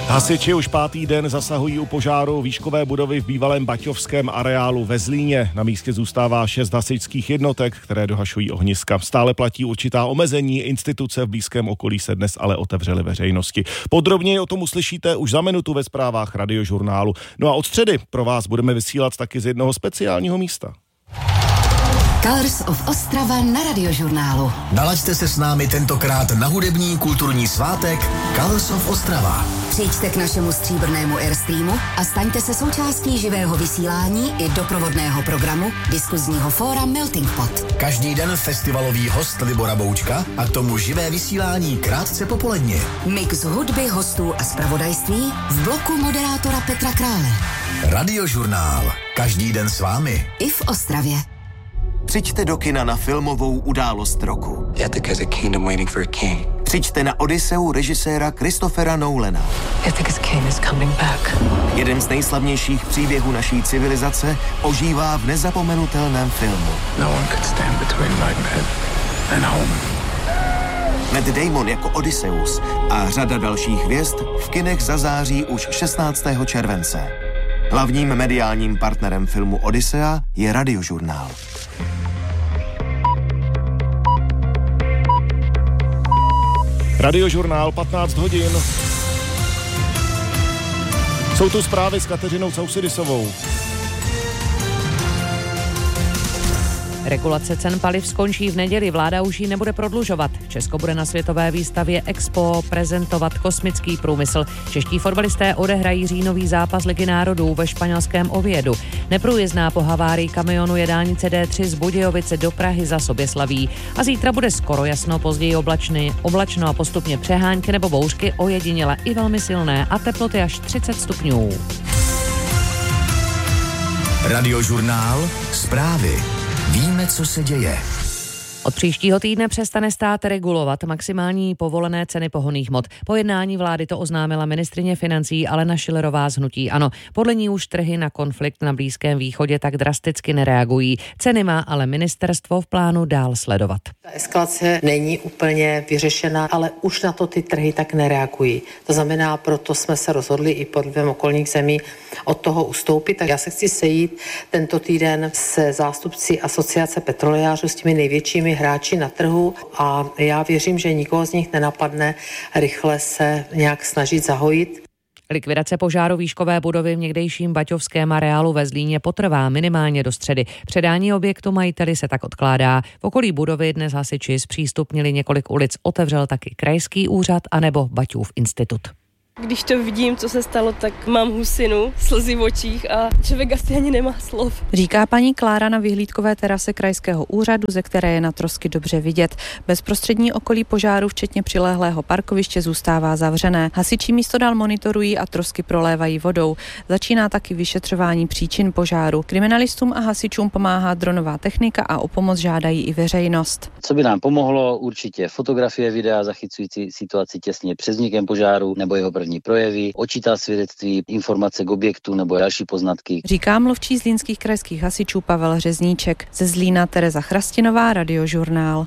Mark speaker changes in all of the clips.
Speaker 1: Hasiči už 5. den zasahují u požáru výškové budovy v bývalém baťovském areálu ve Zlíně. Na místě zůstává 6 hasičských jednotek, které dohašují ohniska. Stále platí určitá omezení, instituce v blízkém okolí se dnes ale otevřely veřejnosti. Podrobněji o tom uslyšíte už za minutu ve zprávách Radiožurnálu. No a od středy pro vás budeme vysílat taky z jednoho speciálního místa.
Speaker 2: Colors of Ostrava na Radiožurnálu.
Speaker 3: Nalaďte se s námi tentokrát na hudební kulturní svátek Colors of Ostrava.
Speaker 2: Přijďte k našemu stříbrnému Airstreamu a staňte se součástí živého vysílání i doprovodného programu diskuzního fóra Melting Pot.
Speaker 3: Každý den festivalový host Libora Boučka a k tomu živé vysílání krátce po poledni.
Speaker 2: Mix hudby, hostů a zpravodajství v bloku moderátora Petra Krále.
Speaker 3: Radiožurnál. Každý den s vámi.
Speaker 2: I v Ostravě.
Speaker 4: Přijďte do kina na filmovou událost roku.
Speaker 5: Ithaca's a kingdom waiting for a king.
Speaker 4: Přijďte na Odysseu režiséra Christophera Nolana.
Speaker 5: Ithaca's king is coming back.
Speaker 4: Jeden z nejslavnějších příběhů naší civilizace ožívá v nezapomenutelném filmu.
Speaker 5: No one could stand between my bed and home.
Speaker 4: Matt Damon jako Odysseus a řada dalších hvězd v kinech zazáří už 16. července. Hlavním mediálním partnerem filmu Odyssea je Radiožurnál.
Speaker 1: Radiožurnál 15 hodin. Jsou tu zprávy s Kateřinou Causidisovou.
Speaker 6: Regulace cen paliv skončí v neděli, vláda už ji nebude prodlužovat. Česko bude na světové výstavě Expo prezentovat kosmický průmysl. Čeští fotbalisté odehrají říjnový zápas Ligy národů ve španělském Oviedu. Neprůjezdná po havárii kamionu je dálnice D3 z Budějovice do Prahy za Soběslaví. A zítra bude skoro jasno, později oblačno a postupně přehánky nebo bouřky, ojediněle i velmi silné a teploty až 30 stupňů.
Speaker 3: Radiožurnál. Zprávy. Víme, co se děje.
Speaker 6: Od příštího týdne přestane stát regulovat maximální povolené ceny pohonných hmot. Po jednání vlády to oznámila ministryně financí Alena Schillerová z hnutí ANO. Podle ní už trhy na konflikt na Blízkém východě tak drasticky nereagují. Ceny má ale ministerstvo v plánu dál sledovat.
Speaker 7: Ta eskalace není úplně vyřešena, ale už na to ty trhy tak nereagují. To znamená, proto jsme se rozhodli i pod vlivem okolních zemí od toho ustoupit. Tak já se chci sejít tento týden se zástupci asociace petrolejářů, s těmi největšími hráči na trhu a já věřím, že nikoho z nich nenapadne rychle se nějak snažit zahojit.
Speaker 6: Likvidace požáru výškové budovy v někdejším baťovském areálu ve Zlíně potrvá minimálně do středy. Předání objektu majiteli se tak odkládá. V okolí budovy dnes hasiči zpřístupnili několik ulic, otevřel taky krajský úřad anebo Baťův institut.
Speaker 8: Když to vidím, co se stalo, tak mám husinu, slzy v očích a člověk asi ani nemá slov.
Speaker 9: Říká paní Klára na vyhlídkové terase krajského úřadu, ze které je na trosky dobře vidět. Bezprostřední okolí požáru, včetně přilehlého parkoviště, zůstává zavřené. Hasiči místo dál monitorují a trosky prolévají vodou. Začíná taky vyšetřování příčin požáru. Kriminalistům a hasičům pomáhá dronová technika a o pomoc žádají i veřejnost.
Speaker 10: Co by nám pomohlo? Určitě fotografie, videa zachycující situaci těsně před vznikem požáru nebo jeho první projevy, očitá svědectví, informace k objektu nebo další poznatky.
Speaker 9: Říká mluvčí zlínských krajských hasičů Pavel Řezníček. Ze Zlína Tereza Chrastinová, Radiožurnál.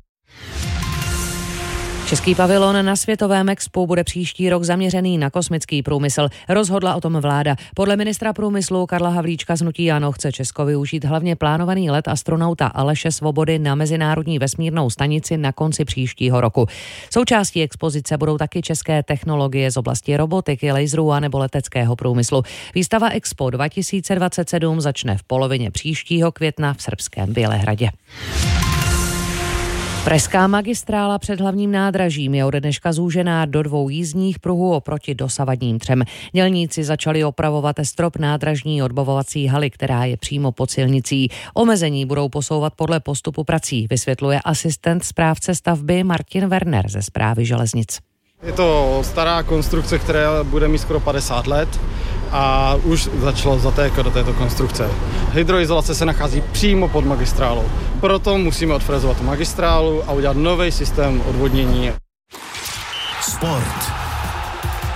Speaker 6: Český pavilon na Světovém expu bude příští rok zaměřený na kosmický průmysl. Rozhodla o tom vláda. Podle ministra průmyslu Karla Havlíčka z hnutí ANO chce Česko využít hlavně plánovaný let astronauta Aleše Svobody na Mezinárodní vesmírnou stanici na konci příštího roku. Součástí expozice budou taky české technologie z oblasti robotiky, laserů a nebo leteckého průmyslu. Výstava Expo 2027 začne v polovině příštího května v srbském Bělehradě. Pražská magistrála před hlavním nádražím je ode dneška zúžená do 2 jízdních pruhů oproti dosavadním 3. Dělníci začali opravovat strop nádražní odbavovací haly, která je přímo pod silnicí. Omezení budou posouvat podle postupu prací, vysvětluje asistent správce stavby Martin Werner ze Správy železnic.
Speaker 11: Je to stará konstrukce, která bude mít skoro 50 let a už začalo zatékat do této konstrukce. Hydroizolace se nachází přímo pod magistrálou. Proto musíme odfrezovat magistrálu a udělat nový systém odvodnění.
Speaker 3: Sport.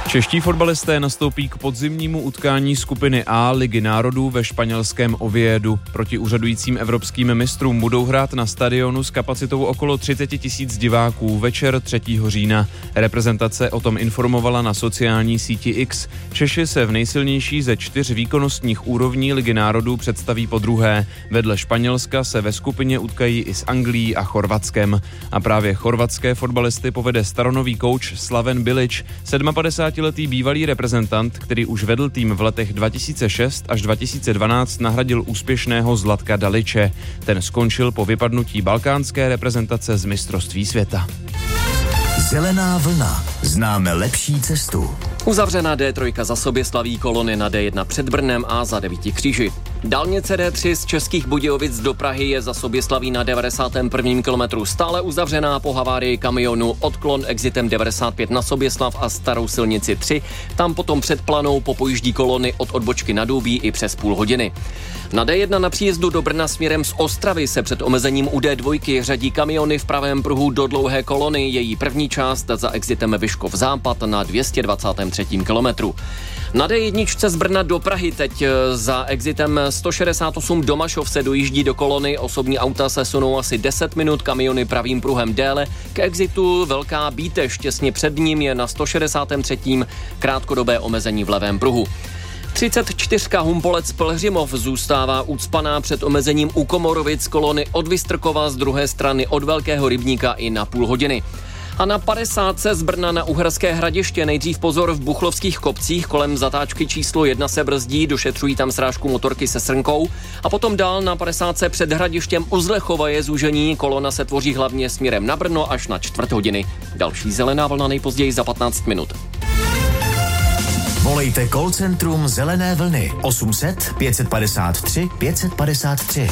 Speaker 12: Čeští fotbalisté nastoupí k podzimnímu utkání skupiny A Ligy národů ve španělském Oviedu. Proti úřadujícím evropským mistrům budou hrát na stadionu s kapacitou okolo 30 000 diváků večer 3. října. Reprezentace o tom informovala na sociální síti X. Češi se v nejsilnější ze 4 výkonnostních úrovní Ligy národů představí podruhé. Vedle Španělska se ve skupině utkají i s Anglií a Chorvatskem. A právě chorvatské fotbalisty povede staronový kouč Slaven Bilić, 57letý bývalý reprezentant, který už vedl tým v letech 2006 až 2012, nahradil úspěšného Zlatka Daliče. Ten skončil po vypadnutí balkánské reprezentace z mistrovství světa.
Speaker 3: Zelená vlna. Známe lepší cestu.
Speaker 13: Uzavřená D3 za Soběslaví, kolony na D1 před Brnem a za 9 kříži. Dálnice D3 z Českých Budějovic do Prahy je za Soběslaví na 91. kilometru stále uzavřená po havárii kamionu, odklon exitem 95 na Soběslav a starou silnici 3. Tam potom před Planou popojíždí kolony od odbočky na Důbí i přes půl hodiny. Na D1 na příjezdu do Brna směrem z Ostravy se před omezením u D2 řadí kamiony v pravém pruhu do dlouhé kolony. Její první část za exitem Vyškov západ na 223. kilometru. Na D1 z Brna do Prahy teď za exitem 168 Domašov se dojíždí do kolony, osobní auta se sunou asi 10 minut, kamiony pravým pruhem déle. K exitu Velká Bíteš těsně před ním je na 163. krátkodobé omezení v levém pruhu. 34 Humpolec Pelhřimov zůstává ucpaná před omezením u Komorovic, kolony od Vystrkova z druhé strany od Velkého Rybníka i na půl hodiny. A na 50 z Brna na Uherské Hradiště nejdřív pozor v Buchlovských kopcích, kolem zatáčky číslo 1 se brzdí, došetřují tam srážku motorky se srnkou a potom dál na 50 před Hradištěm u Zlechova je zúžení, kolona se tvoří hlavně směrem na Brno až na 4 hodiny. Další zelená vlna nejpozději za 15 minut.
Speaker 3: Volejte call centrum Zelené vlny 800 553 553.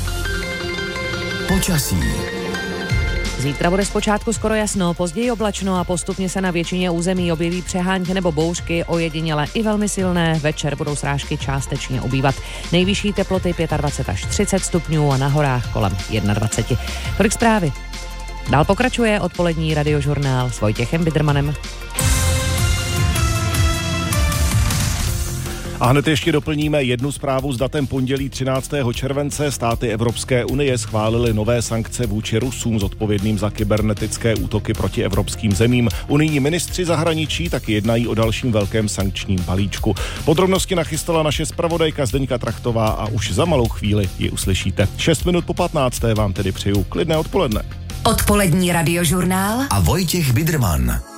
Speaker 3: Počasí.
Speaker 6: Zítra bude zpočátku skoro jasno, později oblačno a postupně se na většině území objeví přehánky nebo bouřky, ojediněle i velmi silné. Večer budou srážky částečně ubývat. Nejvyšší teploty 25 až 30 stupňů a na horách kolem 21. Tolik zprávy. Dál pokračuje odpolední radiožurnál s Vojtěchem Bidrmanem.
Speaker 1: A hned ještě doplníme jednu zprávu s datem pondělí 13. července. Státy Evropské unie schválily nové sankce vůči Rusům zodpovědným za kybernetické útoky proti evropským zemím. Unijní ministři zahraničí taky jednají o dalším velkém sankčním balíčku. Podrobnosti nachystala naše zpravodajka Zdeňka Trachtová a už za malou chvíli ji uslyšíte. 6 minut po 15. vám tedy přeju klidné odpoledne.
Speaker 2: Odpolední radiožurnál
Speaker 3: a Vojtěch Bidrman.